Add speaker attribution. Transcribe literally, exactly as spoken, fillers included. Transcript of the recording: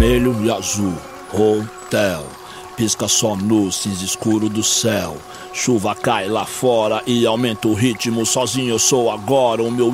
Speaker 1: vermelho e azul, hotel. Pisca só no cinza escuro do céu. Chuva cai lá fora e aumenta o ritmo. Sozinho eu sou agora, o meu